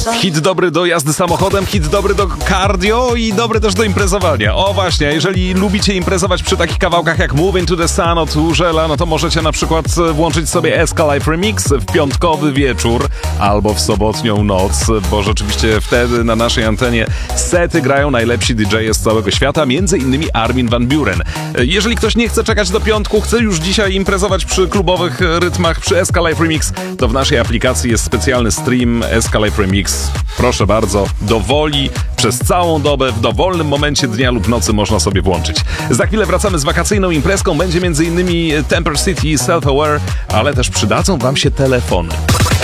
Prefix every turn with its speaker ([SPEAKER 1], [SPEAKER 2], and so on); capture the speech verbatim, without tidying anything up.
[SPEAKER 1] Hit dobry do jazdy samochodem, hit dobry do cardio i dobry też do imprezowania. O właśnie, jeżeli lubicie imprezować przy takich kawałkach jak Move Into The Sun od Urzela, no to możecie na przykład włączyć sobie Eska Live Remix w piątkowy wieczór albo w sobotnią noc, bo rzeczywiście wtedy na naszej antenie sety grają najlepsi D J z całego świata, między innymi Armin van Buuren. Jeżeli ktoś nie chce czekać do piątku, chce już dzisiaj imprezować przy klubowych rytmach, przy Eska Live Remix, to w naszej aplikacji jest specjalny stream Eska Live Remix. Proszę bardzo, do woli, przez całą dobę, w dowolnym momencie dnia lub nocy można sobie włączyć. Za chwilę wracamy z wakacyjną imprezką, będzie między innymi Temper City i Self Aware, ale też przydadzą wam się telefony.